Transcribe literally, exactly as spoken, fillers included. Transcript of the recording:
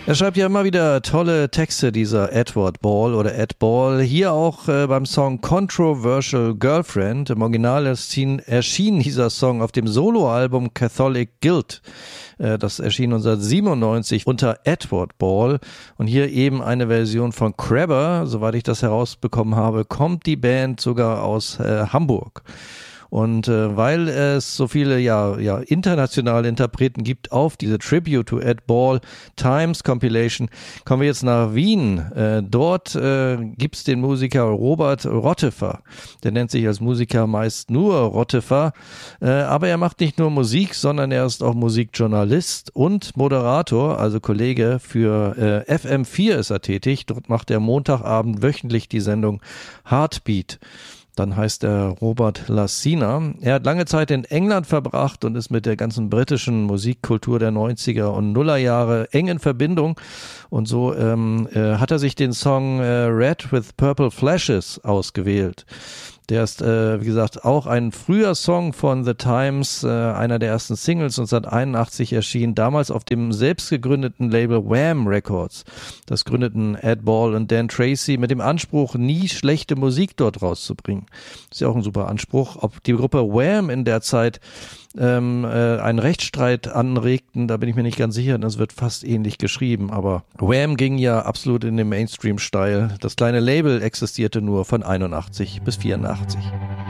Er schreibt ja immer wieder tolle Texte, dieser Edward Ball oder Ed Ball. Hier auch äh, beim Song Controversial Girlfriend. Im Original erschien, erschien dieser Song auf dem Soloalbum Catholic Guilt. Äh, das erschien neunzehnhundertsiebenundneunzig unter Edward Ball. Und hier eben eine Version von Crabber. Soweit ich das herausbekommen habe, kommt die Band sogar aus äh, Hamburg. Und äh, weil es so viele ja, ja internationale Interpreten gibt auf diese Tribute to Ed Ball Times Compilation, kommen wir jetzt nach Wien. Äh, dort äh, gibt's den Musiker Robert Rottefer. Der nennt sich als Musiker meist nur Rottefer, äh, aber er macht nicht nur Musik, sondern er ist auch Musikjournalist und Moderator, also Kollege für äh, F M vier ist er tätig. Dort macht er Montagabend wöchentlich die Sendung Heartbeat. Dann heißt er Robert Lassina. Er hat lange Zeit in England verbracht und ist mit der ganzen britischen Musikkultur der neunziger und Nullerjahre eng in Verbindung. Und so ähm, äh, hat er sich den Song äh, Red with Purple Flashes ausgewählt. Der ist, äh, wie gesagt, auch ein früher Song von The Times, äh, einer der ersten Singles neunzehnhunderteinundachtzig erschienen, damals auf dem selbst gegründeten Label Wham Records. Das gründeten Ed Ball und Dan Tracy mit dem Anspruch, nie schlechte Musik dort rauszubringen. Ist ja auch ein super Anspruch. Ob die Gruppe Wham in der Zeit ähm, äh, einen Rechtsstreit anregten, da bin ich mir nicht ganz sicher, das wird fast ähnlich geschrieben, aber Wham ging ja absolut in den Mainstream-Style. Das kleine Label existierte nur von einundachtzig bis vierundachtzig.